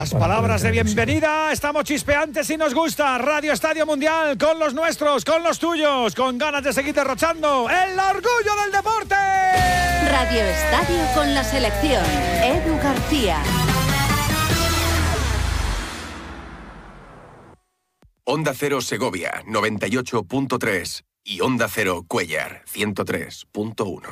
Las palabras de bienvenida, estamos chispeantes y nos gusta. Radio Estadio Mundial, con los nuestros, con los tuyos, con ganas de seguir derrochando el orgullo del deporte. Radio Estadio con la selección, Edu García. Onda Cero Segovia, 98.3 y Onda Cero Cuéllar, 103.1.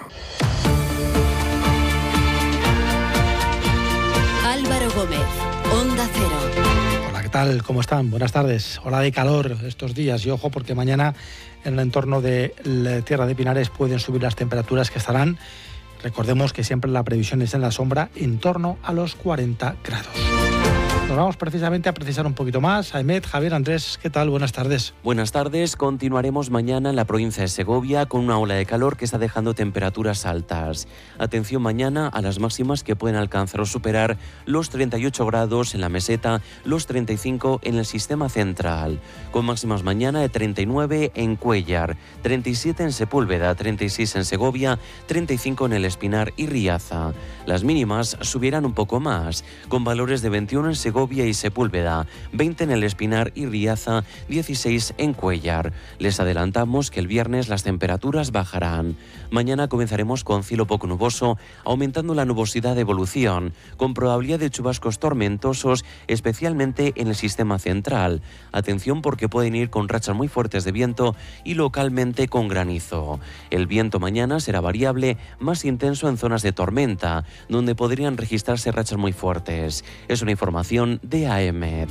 Álvaro Gómez, Onda Cero. Hola, ¿qué tal? ¿Cómo están? Buenas tardes. Ola de calor estos días y ojo porque mañana en el entorno de la Tierra de Pinares pueden subir las temperaturas que estarán, recordemos que siempre la previsión es en la sombra, en torno a los 40 grados. Nos vamos precisamente a precisar un poquito más. Ahmed, Javier, Andrés, ¿qué tal? Buenas tardes. Buenas tardes. Continuaremos mañana en la provincia de Segovia con una ola de calor que está dejando temperaturas altas. Atención mañana a las máximas que pueden alcanzar o superar los 38 grados en la meseta, los 35 en el sistema central. Con máximas mañana de 39 en Cuéllar, 37 en Sepúlveda, 36 en Segovia, 35 en El Espinar y Riaza. Las mínimas subirán un poco más, con valores de 21 en Segovia y Sepúlveda, 20 en El Espinar y Riaza, 16 en Cuéllar. Les adelantamos que el viernes las temperaturas bajarán. Mañana comenzaremos con cielo poco nuboso, aumentando la nubosidad de evolución, con probabilidad de chubascos tormentosos, especialmente en el sistema central. Atención porque pueden ir con rachas muy fuertes de viento y localmente con granizo. El viento mañana será variable, más intenso en zonas de tormenta, donde podrían registrarse rachas muy fuertes. Es una información de AEMET.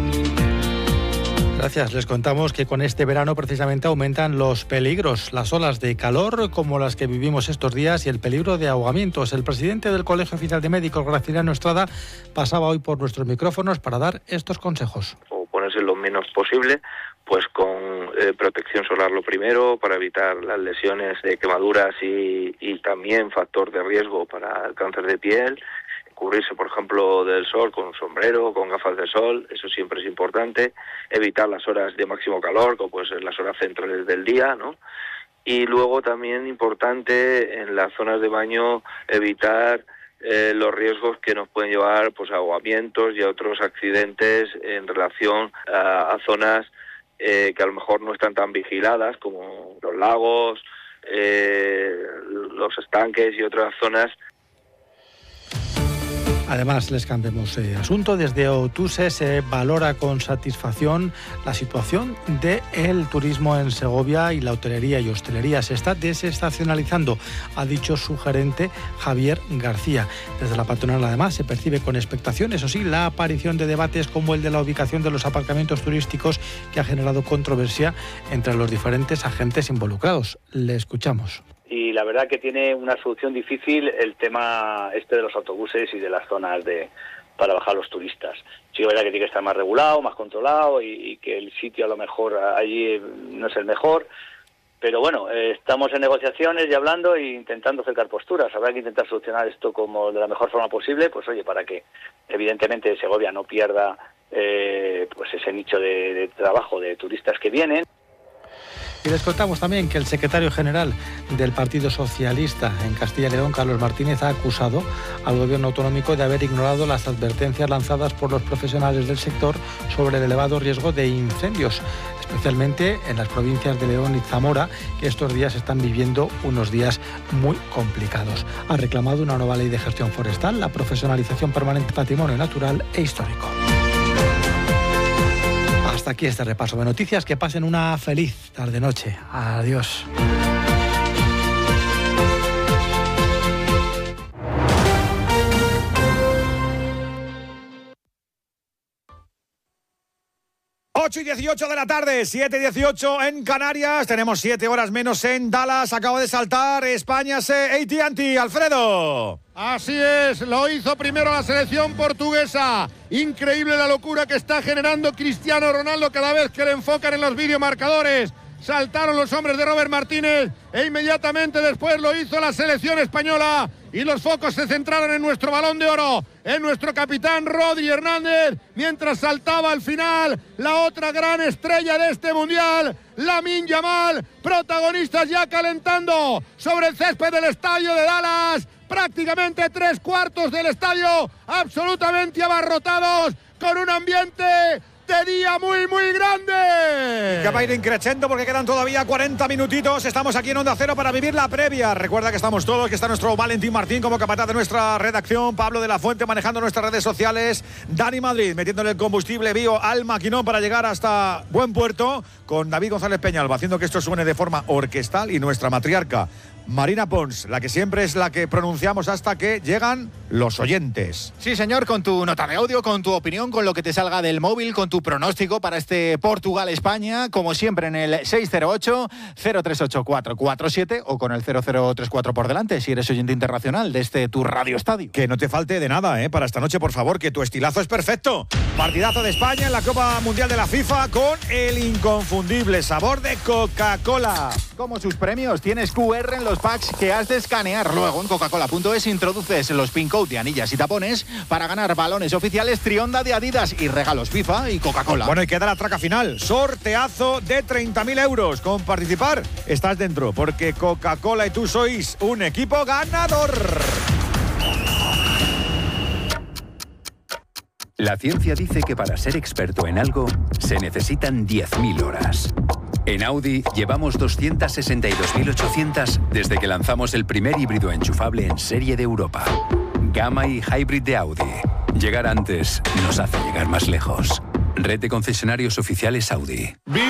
Gracias. Les contamos que con este verano precisamente aumentan los peligros, las olas de calor como las que vivimos estos días y el peligro de ahogamientos. El presidente del Colegio Oficial de Médicos, Graciliano Estrada, pasaba hoy por nuestros micrófonos para dar estos consejos. O ponerse lo menos posible, pues con protección solar lo primero, para evitar las lesiones de quemaduras y también factor de riesgo para el cáncer de piel. Cubrirse, por ejemplo, del sol con un sombrero, con gafas de sol, eso siempre es importante. Evitar las horas de máximo calor, como pueden ser las horas centrales del día, ¿no? Y luego también importante en las zonas de baño evitar los riesgos que nos pueden llevar pues a ahogamientos y a otros accidentes en relación a zonas que a lo mejor no están tan vigiladas, como los lagos, los estanques y otras zonas. Además, les cambiemos asunto. Desde OTUSE se valora con satisfacción la situación del turismo en Segovia y la hotelería y hostelería. Se está desestacionalizando, ha dicho su gerente Javier García. Desde la patronal, además, se percibe con expectación, eso sí, la aparición de debates como el de la ubicación de los aparcamientos turísticos, que ha generado controversia entre los diferentes agentes involucrados. Le escuchamos. Y la verdad que tiene una solución difícil el tema de los autobuses y de las zonas para bajar los turistas. Sí, es verdad que tiene que estar más regulado, más controlado y que el sitio a lo mejor allí no es el mejor. Pero bueno, estamos en negociaciones y hablando e intentando acercar posturas. Habrá que intentar solucionar esto como de la mejor forma posible, pues oye, para que evidentemente Segovia no pierda pues ese nicho de trabajo de turistas que vienen. Y les contamos también que el secretario general del Partido Socialista en Castilla y León, Carlos Martínez, ha acusado al gobierno autonómico de haber ignorado las advertencias lanzadas por los profesionales del sector sobre el elevado riesgo de incendios, especialmente en las provincias de León y Zamora, que estos días están viviendo unos días muy complicados. Ha reclamado una nueva ley de gestión forestal, la profesionalización permanente de patrimonio natural e histórico. Hasta aquí este repaso de noticias. Que pasen una feliz tarde-noche. Adiós. Ocho y 18 de la tarde, 7:18 en Canarias. Tenemos 7 horas menos en Dallas. Acaba de saltar España AT&T. Alfredo. Así es, lo hizo primero la selección portuguesa. Increíble la locura que está generando Cristiano Ronaldo cada vez que le enfocan en los videomarcadores. Saltaron los hombres de Robert Martínez e inmediatamente después lo hizo la selección española y los focos se centraron en nuestro Balón de Oro, en nuestro capitán Rodri Hernández, mientras saltaba al final la otra gran estrella de este Mundial, Lamine Yamal, protagonistas ya calentando sobre el césped del estadio de Dallas, prácticamente 3/4 del estadio absolutamente abarrotados, con un ambiente de día muy, muy grande. Que va a ir increciendo porque quedan todavía 40 minutitos. Estamos aquí en Onda Cero para vivir la previa. Recuerda que estamos todos, que está nuestro Valentín Martín como capataz de nuestra redacción, Pablo de la Fuente manejando nuestras redes sociales, Dani Madrid metiéndole el combustible bio al maquinón para llegar hasta buen puerto, con David González Peñalba haciendo que esto suene de forma orquestal, y nuestra matriarca Marina Pons, la que siempre es la que pronunciamos hasta que llegan los oyentes. Sí, señor, con tu nota de audio, con tu opinión, con lo que te salga del móvil, con tu pronóstico para este Portugal-España, como siempre en el 608-038-447 o con el 0034 por delante, si eres oyente internacional de este tu Radio Estadio. Que no te falte de nada, para esta noche, por favor, que tu estilazo es perfecto. Partidazo de España en la Copa Mundial de la FIFA con el inconfundible sabor de Coca-Cola. Como sus premios, tienes QR en los packs que has de escanear. Luego en coca-cola.es introduces los pin code de anillas y tapones para ganar balones oficiales Trionda de Adidas y regalos FIFA y Coca-Cola. Bueno, y queda la traca final. Sorteazo de 30.000 euros. Con participar estás dentro, porque Coca-Cola y tú sois un equipo ganador. La ciencia dice que para ser experto en algo se necesitan 10.000 horas. En Audi llevamos 262.800 desde que lanzamos el primer híbrido enchufable en serie de Europa. Gamma y Hybrid de Audi. Llegar antes nos hace llegar más lejos. Red de concesionarios oficiales Audi. ¡Vigor!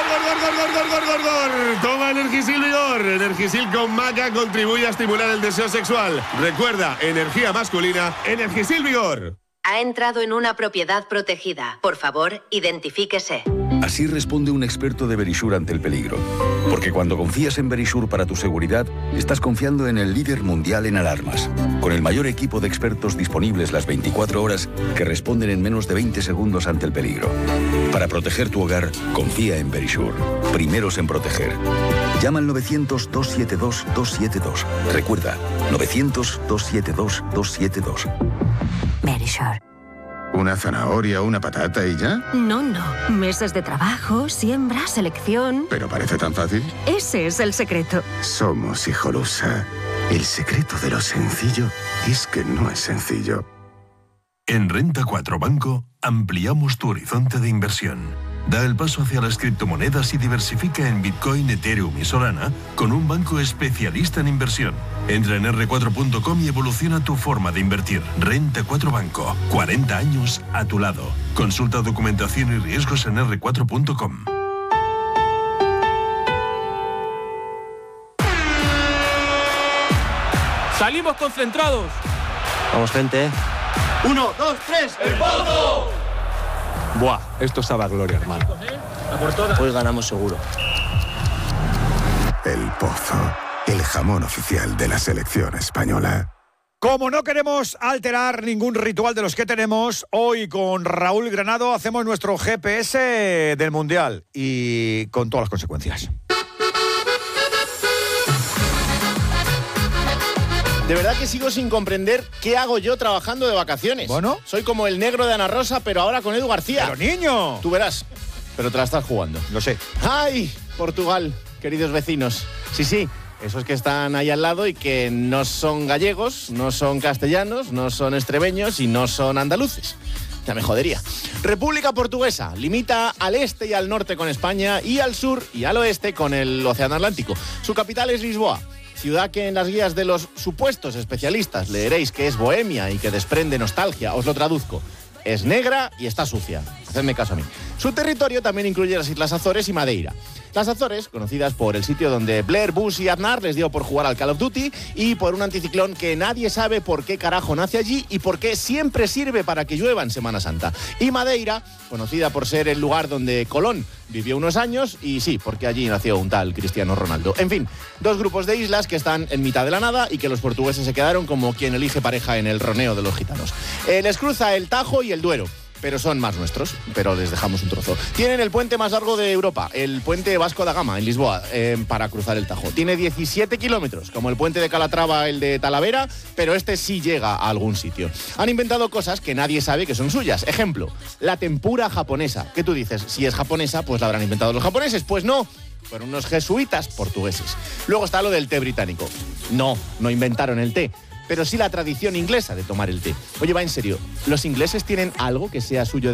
Toma Energisil Vigor. Energisil con maca contribuye a estimular el deseo sexual. Recuerda, energía masculina, Energisil Vigor. Ha entrado en una propiedad protegida. Por favor, identifíquese. Así responde un experto de Verisure ante el peligro. Porque cuando confías en Verisure para tu seguridad, estás confiando en el líder mundial en alarmas. Con el mayor equipo de expertos disponibles las 24 horas que responden en menos de 20 segundos ante el peligro. Para proteger tu hogar, confía en Verisure. Primeros en proteger. Llama al 900-272-272. Recuerda, 900-272-272. Verisure. ¿Una zanahoria, una patata y ya? No. Meses de trabajo, siembra, selección. ¿Pero parece tan fácil? Ese es el secreto. Somos Hijolusa. El secreto de lo sencillo es que no es sencillo. En Renta 4 Banco ampliamos tu horizonte de inversión. Da el paso hacia las criptomonedas y diversifica en Bitcoin, Ethereum y Solana con un banco especialista en inversión. Entra en r4.com y evoluciona tu forma de invertir. Renta 4 Banco. 40 años a tu lado. Consulta documentación y riesgos en r4.com. Salimos concentrados. Vamos, gente. 1, 2, 3. ¡El Pozo! Buah, esto sabe a gloria, hermano. Hoy ganamos seguro. El Pozo, el jamón oficial de la selección española. Como no queremos alterar ningún ritual de los que tenemos, hoy con Raúl Granado hacemos nuestro GPS del Mundial y con todas las consecuencias. De verdad que sigo sin comprender qué hago yo trabajando de vacaciones. Bueno. Soy como el negro de Ana Rosa, pero ahora con Edu García. ¡Pero niño! Tú verás, pero te la estás jugando. Lo sé. ¡Ay! Portugal, queridos vecinos. Sí, esos que están ahí al lado y que no son gallegos, no son castellanos, no son extremeños y no son andaluces. Ya me jodería. República Portuguesa limita al este y al norte con España y al sur y al oeste con el Océano Atlántico. Su capital es Lisboa. Ciudad que en las guías de los supuestos especialistas leeréis que es bohemia y que desprende nostalgia. Os lo traduzco. Es negra y está sucia. Hacedme caso a mí. Su territorio también incluye las Islas Azores y Madeira. Las Azores, conocidas por el sitio donde Blair, Bush y Aznar les dio por jugar al Call of Duty y por un anticiclón que nadie sabe por qué carajo nace allí y por qué siempre sirve para que llueva en Semana Santa. Y Madeira, conocida por ser el lugar donde Colón vivió unos años y sí, porque allí nació un tal Cristiano Ronaldo. En fin, dos grupos de islas que están en mitad de la nada y que los portugueses se quedaron como quien elige pareja en el roneo de los gitanos. Les cruza el Tajo y el Duero. Pero son más nuestros, pero les dejamos un trozo. Tienen el puente más largo de Europa, el puente Vasco da Gama, en Lisboa, para cruzar el Tajo. Tiene 17 kilómetros, como el puente de Calatrava, el de Talavera, pero este sí llega a algún sitio. Han inventado cosas que nadie sabe que son suyas. Ejemplo, la tempura japonesa. ¿Qué tú dices? Si es japonesa, pues la habrán inventado los japoneses. Pues no. Fueron unos jesuitas portugueses. Luego está lo del té británico. No inventaron el té. pero sí la tradición inglesa de tomar el té. Oye, va en serio, ¿los ingleses tienen algo que sea suyo